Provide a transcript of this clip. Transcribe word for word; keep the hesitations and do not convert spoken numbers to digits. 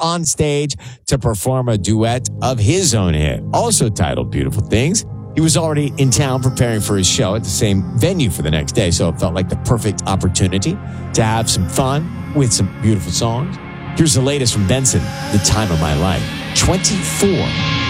on stage to perform a duet of his own hit, also titled Beautiful Things. He was already in town preparing for his show at the same venue for the next day, so it felt like the perfect opportunity to have some fun with some beautiful songs. Here's the latest from Benson, The Time of My Life. twenty-four